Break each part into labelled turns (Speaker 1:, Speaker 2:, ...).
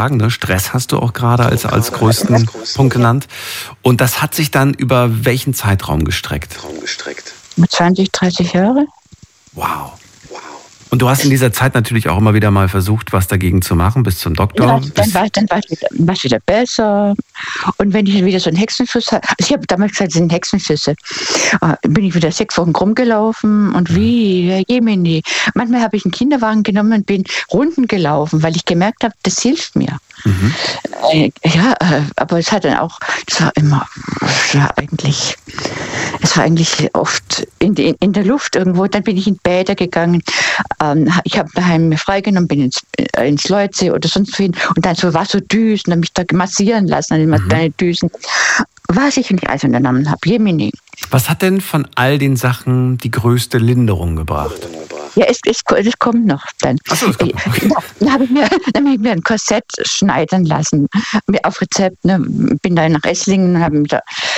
Speaker 1: Ne? Stress hast du auch gerade als größten Punkt genannt. Und das hat sich dann über welchen Zeitraum gestreckt?
Speaker 2: Mit 20, 30 Jahre.
Speaker 1: Wow. Und du hast in dieser Zeit natürlich auch immer wieder mal versucht, was dagegen zu machen, bis zum Doktor.
Speaker 2: Ja, dann war es wieder besser. Und wenn ich wieder so einen Hexenschuss hatte, also ich habe damals gesagt, das sind Hexenschüsse, bin ich wieder 6 Wochen rumgelaufen und wie, Jemini. Manchmal habe ich einen Kinderwagen genommen und bin Runden gelaufen, weil ich gemerkt habe, das hilft mir. Mhm. Aber es hat dann auch, es war eigentlich oft in der Luft irgendwo. Dann bin ich in Bäder gegangen. Ich habe daheim mir freigenommen, bin ins Leutsee oder sonst wohin. Und dann so Wasserdüsen, habe mich da massieren lassen an den kleinen Düsen. Was ich nicht alles unternommen habe, Jemini.
Speaker 1: Was hat denn von all den Sachen die größte Linderung gebracht?
Speaker 2: Ja, es kommt noch dann. Ach so, dann habe ich mir ein Korsett schneiden lassen, auf Rezept. Ne, bin da nach Esslingen und habe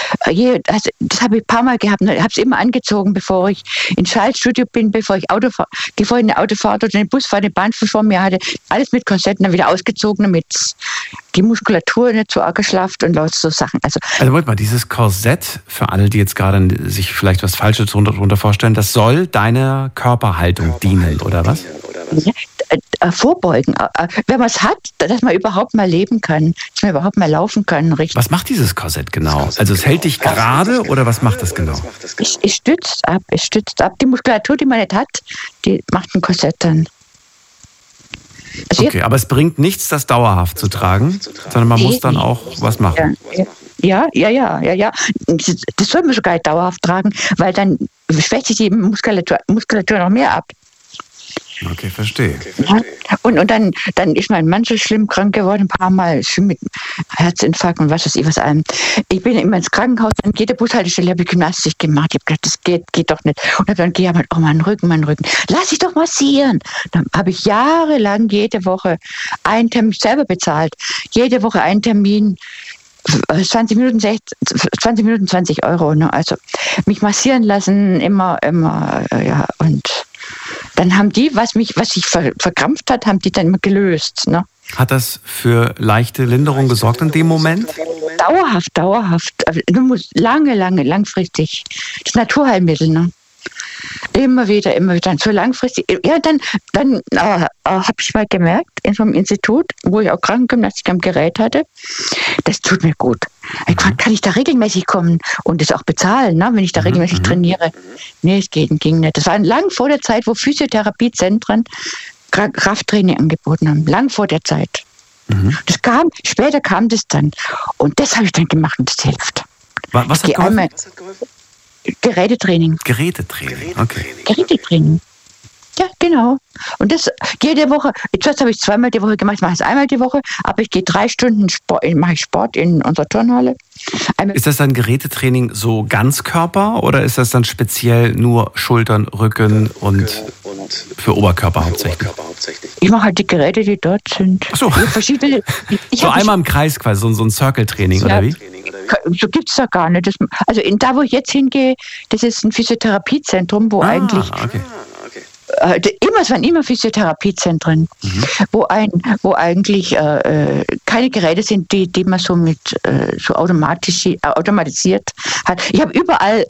Speaker 2: das habe ich ein paar Mal gehabt. Ich habe es immer angezogen, bevor ich ins Schaltstudio bin, bevor ich eine Autofahrt oder den Bus fahre, eine Bahn vor mir hatte. Alles mit Korsetten, dann wieder ausgezogen, damit die Muskulatur nicht so arg geschlafft und lauter so Sachen. Also
Speaker 1: wollt mal, dieses Korsett, für alle, die jetzt gerade sich vielleicht was Falsches darunter vorstellen, das soll deiner Körperhaltung dienen, oder was?
Speaker 2: Ja, vorbeugen. Wenn man es hat, dass man überhaupt mal leben kann, dass man überhaupt mal laufen kann. Richtig.
Speaker 1: Was macht dieses Korsett genau? Also es hält dich gerade oder was macht das genau?
Speaker 2: Es stützt ab. Die Muskulatur, die man nicht hat, die macht ein Korsett dann.
Speaker 1: Also okay, aber es bringt nichts, das dauerhaft zu tragen, sondern man muss dann auch was machen.
Speaker 2: Ja. Das soll man sogar dauerhaft tragen, weil dann schwächt sich die Muskulatur noch mehr ab.
Speaker 1: Okay, verstehe.
Speaker 2: Ja, und dann ist mein Mann so schlimm krank geworden, ein paar Mal schlimm mit Herzinfarkt und was weiß ich was allem. Ich bin immer ins Krankenhaus, an jeder Bushaltestelle habe ich Gymnastik gemacht. Ich habe gedacht, das geht doch nicht. Und habe dann gedacht, oh, mein Rücken. Lass dich doch massieren. Dann habe ich jahrelang jede Woche einen Termin selber bezahlt. Jede Woche einen Termin. 20 Minuten 20 Euro. Ne? Also mich massieren lassen, immer, ja. Und dann haben die, was sich verkrampft hat, haben die dann immer gelöst. Ne?
Speaker 1: Hat das für leichte Linderung gesorgt in dem Moment?
Speaker 2: Dauerhaft. Du musst langfristig. Das Naturheilmittel, ne? Immer wieder. So langfristig. Ja, dann habe ich mal gemerkt, in so einem Institut, wo ich auch Krankengymnastik am Gerät hatte, das tut mir gut. Kann ich da regelmäßig kommen und das auch bezahlen, ne, wenn ich da regelmäßig trainiere? Nee, es ging nicht. Das war lang vor der Zeit, wo Physiotherapiezentren Krafttraining angeboten haben. Lang vor der Zeit. Später kam das dann. Und das habe ich dann gemacht und das hilft.
Speaker 1: Was hat geholfen?
Speaker 2: Gerätetraining,
Speaker 1: okay.
Speaker 2: Gerätetraining. Ja, genau. Und das jede Woche, zuerst habe ich 2-mal die Woche gemacht, ich mache es einmal die Woche, aber ich gehe 3 Stunden Sport in unserer Turnhalle.
Speaker 1: Ist das dann Gerätetraining so Ganzkörper oder ist das dann speziell nur Schultern, Rücken und für Oberkörper hauptsächlich?
Speaker 2: Ich mache halt die Geräte, die dort sind.
Speaker 1: Ach so.
Speaker 2: Verschiedene.
Speaker 1: So einmal im Kreis quasi, so ein Circle-Training, oder wie?
Speaker 2: So gibt es da gar nicht. Da, wo ich jetzt hingehe, das ist ein Physiotherapiezentrum, wo eigentlich...
Speaker 1: Okay.
Speaker 2: Es waren immer Physiotherapiezentren, wo eigentlich keine Geräte sind, die man so mit so automatisiert hat. Ich habe überall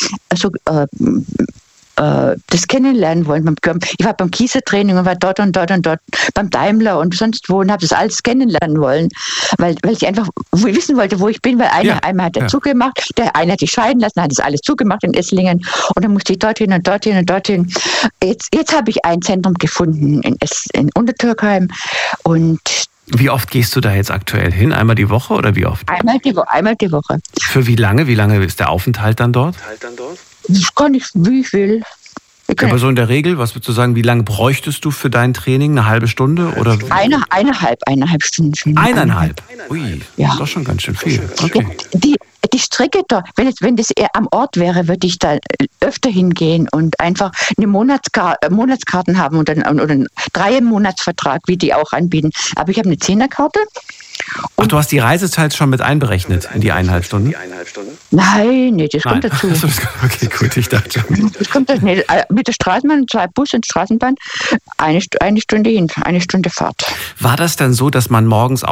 Speaker 2: das kennenlernen wollen. Ich war beim Kiesertraining und war dort und dort und dort beim Daimler und sonst wo und habe das alles kennenlernen wollen, weil ich einfach wissen wollte, wo ich bin, weil einmal hat er zugemacht, der eine hat sich scheiden lassen, hat das alles zugemacht in Esslingen und dann musste ich dorthin und dorthin und dorthin. Jetzt habe ich ein Zentrum gefunden in Untertürkheim und
Speaker 1: wie oft gehst du da jetzt aktuell hin? Einmal die Woche oder wie oft?
Speaker 2: Einmal die Woche.
Speaker 1: Für wie lange? Wie lange ist der Aufenthalt dann dort?
Speaker 2: Das kann ich, wie ich will.
Speaker 1: Aber so in der Regel, was würdest du sagen, wie lange bräuchtest du für dein Training? Eine halbe Stunde? Oder?
Speaker 2: Eineinhalb Stunden.
Speaker 1: Eineinhalb? Ui, ja. Das ist doch schon ganz schön viel. Okay.
Speaker 2: Die Strecke da, wenn das eher am Ort wäre, würde ich da öfter hingehen und einfach eine Monatskarten haben oder einen 3-Monatsvertrag, wie die auch anbieten. Aber ich habe eine 10er-Karte.
Speaker 1: Ach, du hast die Reisezeit schon mit einberechnet in die 1,5 Stunden?
Speaker 2: Nein, nee, das kommt dazu.
Speaker 1: Okay, gut, ich dachte schon.
Speaker 2: Das kommt dazu. Nee, mit der Straßenbahn, 2 Bus und Straßenbahn, eine Stunde hin, eine Stunde Fahrt.
Speaker 1: War das denn so, dass man morgens